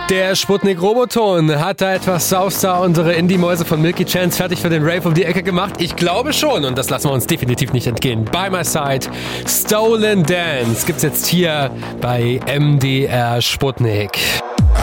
Der Sputnik-Roboton hat da etwas Southstar, unsere Indie-Mäuse von Milky Chance, fertig für den Rave um die Ecke gemacht. Ich glaube schon, und das lassen wir uns definitiv nicht entgehen. By My Side, Stolen Dance gibt's jetzt hier bei MDR Sputnik.